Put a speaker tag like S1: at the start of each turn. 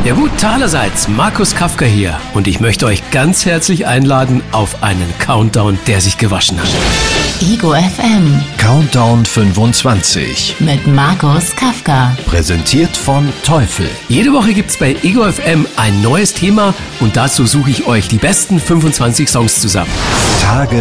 S1: Ja gut, allerseits, Markus Kafka hier und ich möchte euch ganz herzlich einladen auf einen Countdown, der sich gewaschen hat.
S2: Ego FM
S3: Countdown 25
S2: mit Markus Kafka.
S3: präsentiert von Teufel.
S1: Jede Woche gibt's bei Ego FM ein neues Thema und dazu suche ich euch die besten 25 Songs zusammen.
S3: Tage